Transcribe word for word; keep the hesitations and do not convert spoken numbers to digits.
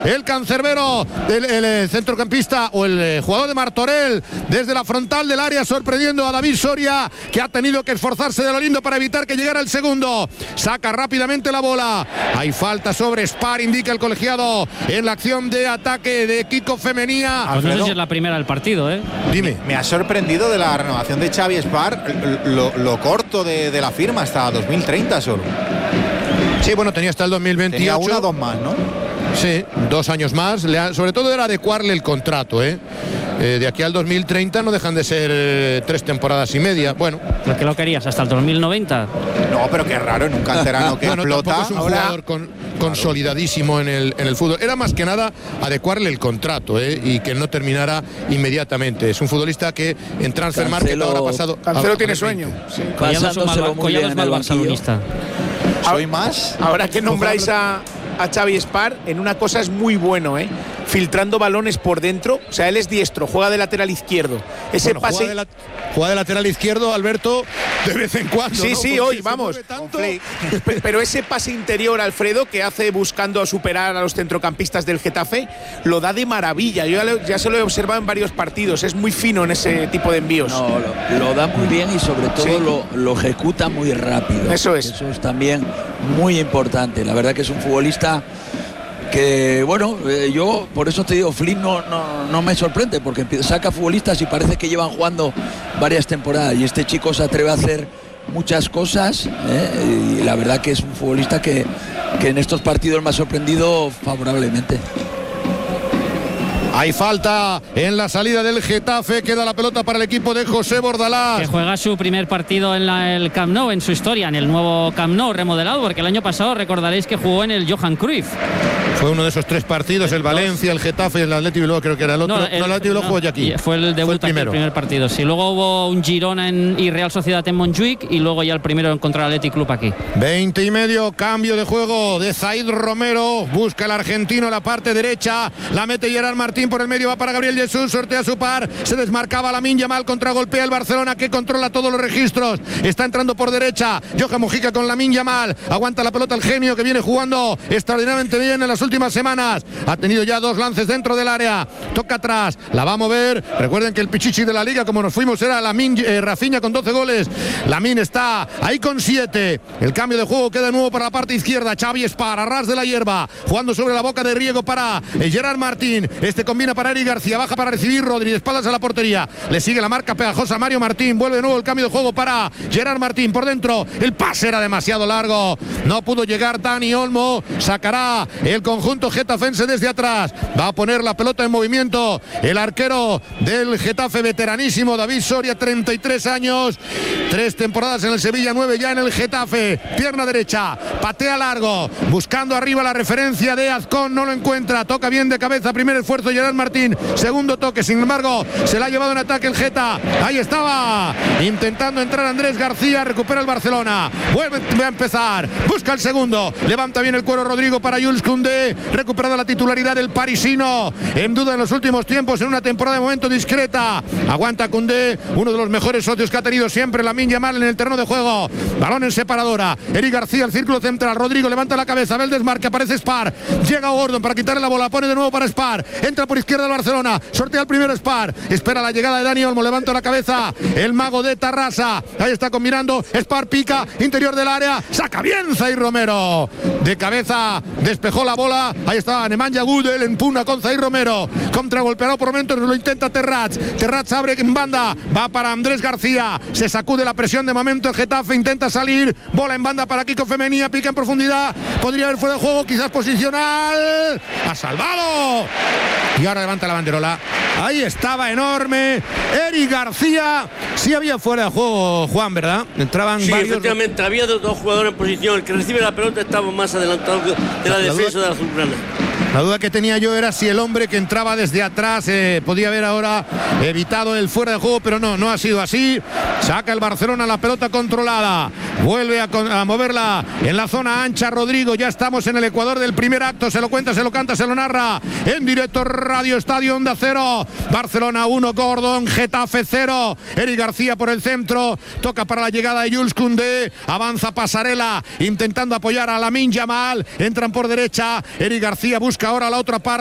el cancerbero, el, el, el centrocampista o el eh, jugador de Martorell desde la frontal del área, sorprendiendo a David Soria, que ha tenido que esforzarse de lo lindo para evitar que llegara el segundo. Saca rápidamente la bola. Hay falta sobre Spar, indica el colegiado en la acción de ataque de Kiko Femenía. Pues no sé si es la primera del partido, ¿eh? Dime. Me ha sorprendido de la renovación de Xavi Spar lo, lo corto de, de la firma, hasta dos mil treinta solo. Sí, bueno, tenía hasta el dos mil veintiocho. Tenía una o dos más, ¿no? Sí, dos años más. Le ha, sobre todo era adecuarle el contrato, ¿eh? Eh, de aquí al dos mil treinta no dejan de ser eh, tres temporadas y media. Bueno. ¿Por qué lo querías? ¿Hasta el dos mil noventa? No, pero qué raro, en un canterano que bueno, explota. Tampoco es un ahora... jugador con, consolidadísimo en el, en el fútbol. Era más que nada adecuarle el contrato, ¿eh? Y que no terminara inmediatamente. Es un futbolista que en Transfer Market ahora ha pasado. Cancelo tiene sueño. Sí. Collado es mal barcelonista. ¿Soy más? Ahora que nombráis a, a Xavi Spar, en una cosa es muy bueno, ¿eh? Filtrando balones por dentro. O sea, él es diestro, juega de lateral izquierdo. Ese bueno, pase. Juega de, la, juega de lateral izquierdo, Alberto, de vez en cuando. Sí, ¿no? sí, Porque hoy, vamos. Pero ese pase interior, Alfredo, que hace buscando superar a los centrocampistas del Getafe, lo da de maravilla. Yo ya, le, ya se lo he observado en varios partidos. Es muy fino en ese tipo de envíos. No, lo, lo da muy bien y sobre todo sí. lo, lo ejecuta muy rápido. Eso es. Eso es también muy importante. La verdad que es un futbolista que, bueno, eh, yo por eso te digo, Flynn no, no, no me sorprende, porque saca futbolistas y parece que llevan jugando varias temporadas, y este chico se atreve a hacer muchas cosas, eh, y la verdad que es un futbolista que, que en estos partidos me ha sorprendido favorablemente. Hay falta en la salida del Getafe, queda la pelota para el equipo de José Bordalás. Que juega su primer partido en la, el Camp Nou, en su historia, en el nuevo Camp Nou remodelado, porque el año pasado recordaréis que jugó en el Johan Cruyff. Fue uno de esos tres partidos, el Valencia, el Getafe y el Atlético Bilbao, creo que era el otro. No, el, no, el Atlético Bilbao no, jugó ya aquí. Fue el debut, fue el, aquí, el primer partido. Sí, luego hubo un Girona en, y Real Sociedad en Montjuic, y luego ya el primero contra el Athletic Club aquí. veinte y medio, cambio de juego de Zaid Romero. Busca el argentino la parte derecha, la mete Gerard Martín por el medio, va para Gabriel Jesús, sortea su par, se desmarcaba Lamine Yamal, contragolpea el Barcelona, que controla todos los registros. Está entrando por derecha Johan Mojica con Lamine Yamal, aguanta la pelota el genio, que viene jugando extraordinariamente bien en las últimas semanas. Ha tenido ya dos lances dentro del área, toca atrás, la va a mover. Recuerden que el pichichi de la liga, como nos fuimos, era Lamine, eh, Rafinha con doce goles. Lamine está ahí con siete. El cambio de juego queda de nuevo para la parte izquierda. Xavi Spar, a ras de la hierba, jugando sobre la boca de riego para eh, Gerard Martín. Este combina para Eric García, baja para recibir Rodri, de espaldas a la portería. Le sigue la marca pegajosa Mario Martín. Vuelve de nuevo el cambio de juego para Gerard Martín por dentro. El pase era demasiado largo, no pudo llegar Dani Olmo. Sacará el conjunto getafense desde atrás. Va a poner la pelota en movimiento el arquero del Getafe, veteranísimo David Soria, treinta y tres años, tres temporadas en el Sevilla, nueve ya en el Getafe. Pierna derecha, patea largo, buscando arriba la referencia de Azcón, no lo encuentra, toca bien de cabeza, primer esfuerzo Gerard Martín, segundo toque, sin embargo se la ha llevado en ataque el Geta. Ahí estaba intentando entrar Andrés García, recupera el Barcelona, vuelve a empezar, busca el segundo, levanta bien el cuero Rodrigo para Jules Koundé, recuperada la titularidad del parisino, en duda en los últimos tiempos, en una temporada de momento discreta. Aguanta Koundé, uno de los mejores socios que ha tenido siempre Lamine Yamal en el terreno de juego. Balón en separadora, Eric García, el círculo central, Rodrigo levanta la cabeza, ve el desmarque, aparece Spar, llega Gordon para quitarle la bola, pone de nuevo para Spar, entra por izquierda el Barcelona, sortea el primero Spar, espera la llegada de Dani Olmo, levanta la cabeza el mago de Tarrasa, ahí está combinando, Spar pica, interior del área, saca bien Zaid Romero, de cabeza despejó la bola, ahí está Nemanja Gudel, empuna con Zaid Romero, contragolpeado por momentos, lo intenta Terrats, Terrats abre en banda, va para Andrés García, se sacude la presión de momento el Getafe, intenta salir, bola en banda para Kiko Femenía, pica en profundidad, podría haber fuera de juego, quizás posicional, ha salvado, y ahora levanta la banderola, ahí estaba enorme, Eric García, sí había fuera de juego, Juan, ¿verdad? Entraban sí, varios... efectivamente, había dos, dos jugadores en posición, el que recibe la pelota estaba más adelantado de la, la defensa duda... de la azulgrana. La duda que tenía yo era si el hombre que entraba desde atrás eh, podía haber ahora evitado el fuera de juego, pero no, no ha sido así. Saca el Barcelona la pelota controlada, vuelve a, a moverla en la zona ancha Rodrigo, ya estamos en el ecuador del primer acto, se lo cuenta, se lo canta, se lo narra en directo Radio Estadio Onda Cero. Barcelona uno, Gordon, Getafe cero, Eric García por el centro, toca para la llegada de Jules Koundé, avanza Pasarela intentando apoyar a Lamine Yamal, entran por derecha, Eric García busca busca ahora la otra parte.